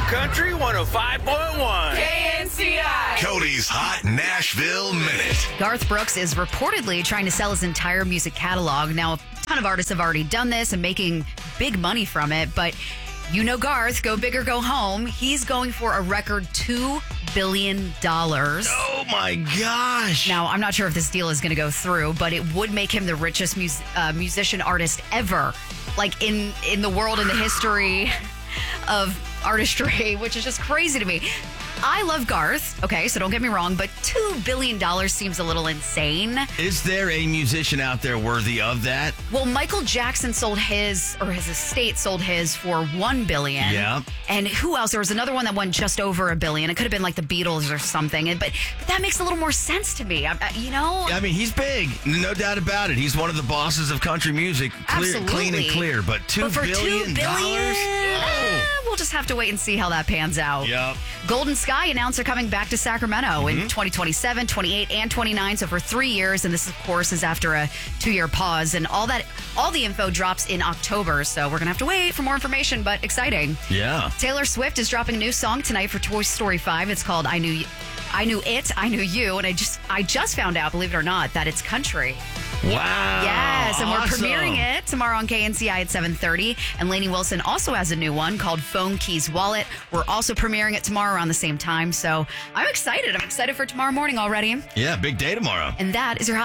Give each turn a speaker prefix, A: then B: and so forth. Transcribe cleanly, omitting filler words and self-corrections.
A: Country 105.1.
B: KNCI.
C: Cody's Hot Nashville Minute.
D: Garth Brooks is reportedly trying to sell his entire music catalog. Now, a ton of artists have already done this and making big money from it, but you know Garth, go big or go home. He's going for a record $2 billion.
E: Oh my gosh.
D: Now, I'm not sure if this deal is going to go through, but it would make him the richest musician artist ever, like in the world, in the history of artistry, which is just crazy to me. I love Garth, okay, so don't get me wrong, but $2 billion seems a little insane.
E: Is there a musician out there worthy of that?
D: Well, Michael Jackson sold his estate sold his for $1 billion.
E: Yeah.
D: And who else? There was another one that won just over $1 billion. It could have been like the Beatles or something. But that makes a little more sense to me.
E: I mean, he's big, no doubt about it. He's one of the bosses of country music, clean and clear. But $2 billion?
D: We'll just have to wait and see how that pans out.
E: Yep.
D: Golden Sky announced they're coming back to Sacramento in 2027, 28, and 29. So for 3 years, and this, of course, is after a 2-year pause. And all the info drops in October. So we're gonna have to wait for more information, but exciting.
E: Yeah.
D: Taylor Swift is dropping a new song tonight for Toy Story 5. It's called I Knew You, and I just found out, believe it or not, that it's country.
E: Wow.
D: Yes, and
E: awesome.
D: we're premiering it tomorrow on KNCI at 7:30. And Lainey Wilson also has a new one called Phone Keys Wallet. We're also premiering it tomorrow around the same time. So I'm excited. I'm excited for tomorrow morning already.
E: Yeah, big day tomorrow.
D: And that is your hot